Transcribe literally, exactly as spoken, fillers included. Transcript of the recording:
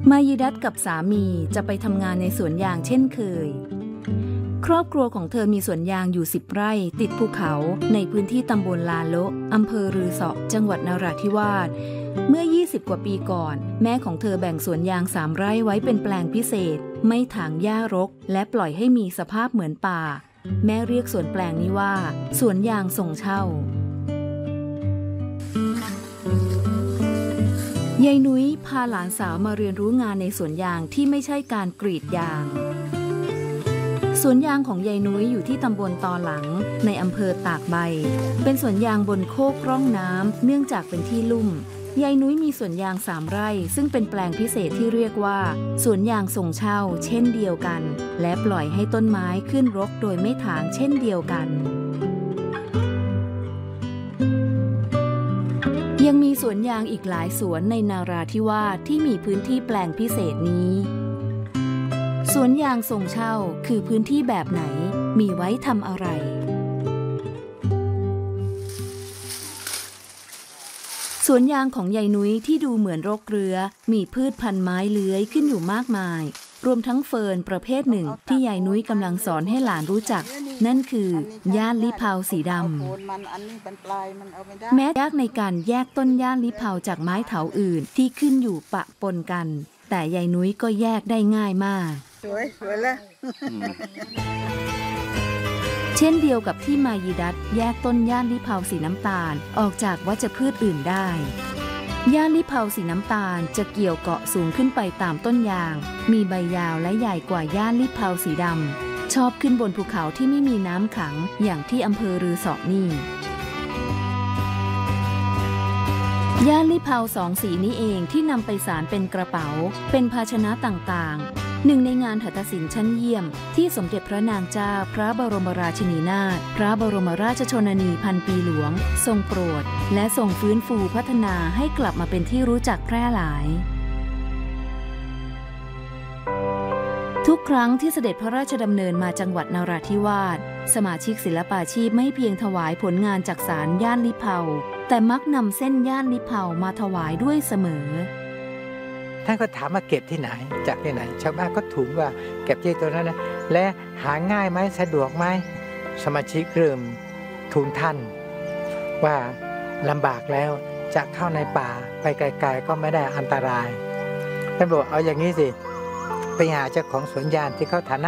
มายิดัตกับสามีจะไปทำงานในสวนยางเช่นเคยครอบครัวของเธอมีสวนยางอยู่สิบไร่ติดภูเขาในพื้นที่ตำบลลาโละอำเภอรือเสาะจังหวัดนราธิวาสเมื่อยี่สิบกว่าปีก่อนแม่ของเธอแบ่งสวนยางสามไร่ไว้เป็นแปลงพิเศษไม่ถางหญ้ารกและปล่อยให้มีสภาพเหมือนป่าแม่เรียกสวนแปลงนี้ว่าสวนยางส่งเช่ายายนุ้ยพาหลานสาวมาเรียนรู้งานในสวนยางที่ไม่ใช่การกรีดยางสวนยางของยายนุ้ยอยู่ที่ตำบลตอหลังในอำเภอตากใบเป็นสวนยางบนโคกร่องน้ำเนื่องจากเป็นที่ลุ่มยายนุ้ยมีสวนยางสามไร่ซึ่งเป็นแปลงพิเศษที่เรียกว่าสวนยางส่งเช่าเช่นเดียวกันและปล่อยให้ต้นไม้ขึ้นรกโดยไม่ถางเช่นเดียวกันยังมีสวนยางอีกหลายสวนในนาราธิวาสที่มีพื้นที่แปลงพิเศษนี้สวนยางส่งเช่าคือพื้นที่แบบไหนมีไว้ทำอะไรสวนยางของยายนุ้ยที่ดูเหมือนรกเรื้อมีพืชพันธุ์ไม้เลื้อยขึ้นอยู่มากมายรวมทั้งเฟิร์นประเภทหนึ่งที่ยายนุ้ยกำลังสอนให้หลานรู้จักนั่นคือย่านลิเผาสีดำแม้ยากในการแยกต้นย่านลิเผาจากไม้เถาอื่นที่ขึ้นอยู่ปะปนกันแต่ยายนุ้ยก็แยกได้ง่ายมากสวยสวยแล้วเช่นเดียวกับที่มายิดัตแยกต้นย่านลิเผาสีน้ำตาลออกจากวัชพืชอื่นได้ย่านลิเผาสีน้ำตาลจะเกี่ยวเกาะสูงขึ้นไปตามต้นยางมีใบยาวและใหญ่กว่าย่านลิเผาสีดำชอบขึ้นบนภูเขาที่ไม่มีน้ำขังอย่างที่อำเภอรือเสาะนี่ย่านลิเผาสองสีนี้เองที่นำไปสานเป็นกระเป๋าเป็นภาชนะต่างๆหนึ่งในงานหัตถศิลป์ชั้นเยี่ยมที่สมเด็จพระนางเจ้าพระบรมราชินีนาถพระบรมราชชนนีพันปีหลวงทรงโปรดและทรงฟื้นฟูพัฒนาให้กลับมาเป็นที่รู้จักแพร่หลายทุกครั้งที่เสด็จพระราชดำเนินมาจังหวัดนราธิวาสสมาชิกศิลปาชีพไม่เพียงถวายผลงานจากศาลย่านลิเผาแต่มักนำเส้นย่านลิเผามาถวายด้วยเสมอท่านก็ถามมาเก็บที่ไหนจากที่ไหนชาวบ้านก็ถูกว่าเก็บที่ตัวนั้นนะและหาง่ายไหมสะดวกไหมสมาชิกเริ่มทูลท่านว่าลำบากแล้วจะเข้าในป่าไปไกลๆก็ไม่ได้อันตรายท่านบอกเอาอย่างนี้สิไปหาเจ้าของสวนยางที่เขาฐานะ